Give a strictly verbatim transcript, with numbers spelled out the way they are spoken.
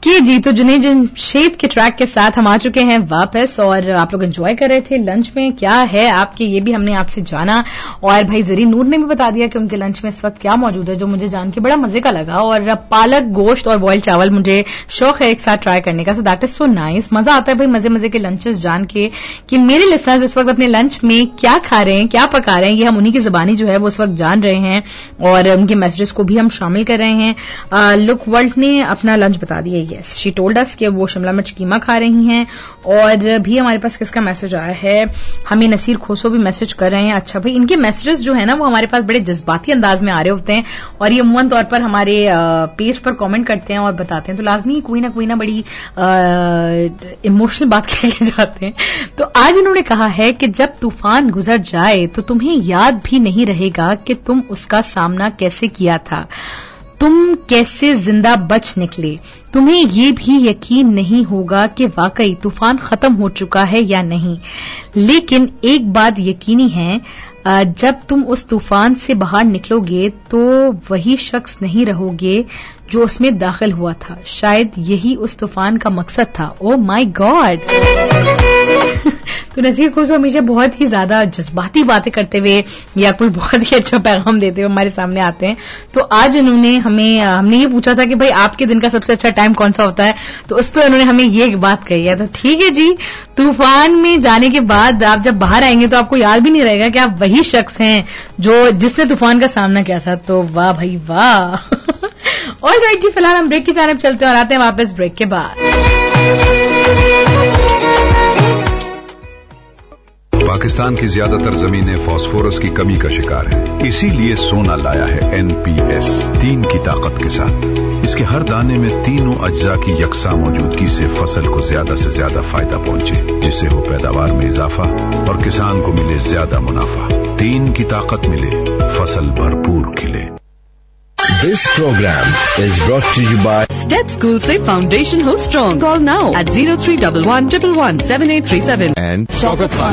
Okay जी, तो जुनैद जमशेद के track के साथ हम आ चुके हैं वापस और आप लोग एंजॉय कर रहे थे लंच में। क्या है आपके, ये भी हमने आपसे जाना और भाई जरी नूर ने भी बता दिया कि उनके लंच में इस वक्त क्या मौजूद है, जो मुझे जान के बड़ा मजे का लगा। और पालक गोश्त और बॉइल्ड चावल मुझे शौक है एक साथ ट्राई करने का, so that is so nice. मजा आता है भाई मजे मजे के लंचेस जान के कि मेरे लिसनर्स इस वक्त अपने लंच में क्या खा रहे हैं, क्या पका रहे हैं, ये हम उन्हीं की जुबानी जो है वो इस वक्त जान रहे हैं और उनके मैसेजेस को भी हम शामिल कर रहे हैं। लुक वर्ल्ड ने अपना लंच बता दिया, यस शी टोल्ड अस कि वो शिमला मिर्च कीमा खा रही हैं। और भी हमारे पास किसका मैसेज आया है, हमें नसीर खोसो भी मैसेज कर रहे हैं। अच्छा भाई, इनके मैसेजेस जो है ना वो हमारे पास बड़े जज्बाती अंदाज में आ रहे होते हैं और ये अमूमन तौर पर हमारे पेज पर कमेंट करते हैं और बताते हैं, तो लाजमी कोई ना कोई ना बड़ी इमोशनल बात कह के जाते हैं। तो आज इन्होंने कहा है कि जब तूफान गुजर जाए तो तुम्हें याद भी नहीं रहेगा कि तुम उसका सामना कैसे किया था, तुम कैसे जिंदा बच निकले। तुम्हें ये भी यकीन नहीं होगा कि वाकई तूफान खत्म हो चुका है या नहीं, लेकिन एक बात यकीनी है, जब तुम उस तूफान से बाहर निकलोगे तो वही शख्स नहीं रहोगे जो उसमें दाखिल हुआ था। शायद यही उस तूफान का मकसद था। Oh my God. तो नसीर खोसो हमेशा बहुत ही ज्यादा जज्बाती बातें करते हुए या कोई बहुत ही अच्छा पैगाम देते हुए हमारे सामने आते हैं। तो आज उन्होंने हमें हमने ये पूछा था कि भाई आपके दिन का सबसे अच्छा टाइम कौन सा होता है, तो उस पर उन्होंने हमें ये बात कही है। तो ठीक है जी, तूफान में जाने के बाद आप जब बाहर आएंगे तो आपको याद भी नहीं रहेगा कि आप वही शख्स हैं जो जिसने तूफान का सामना किया था। तो वाह भाई वाह। ऑल राइट जी, फिलहाल हम ब्रेक की जानिब चलते हैं और आते हैं वापस ब्रेक के बाद। पाकिस्तान की ज्यादातर जमीनें फास्फोरस की कमी का शिकार हैं, इसीलिए सोना लाया है एनपीएस तीन की ताकत के साथ। इसके हर दाने में तीनों अज्जा की यकसा मौजूदगी से फसल को ज्यादा से ज्यादा फायदा पहुंचे, जिससे हो पैदावार में इजाफा और किसान को मिले ज्यादा मुनाफा। तीन की ताकत मिले, फसल भरपूर खिले। This program is brought to you by Step School से फाउंडेशन हो strong. Call now at zero three one one one one seven eight three seven and Shaukat Khan.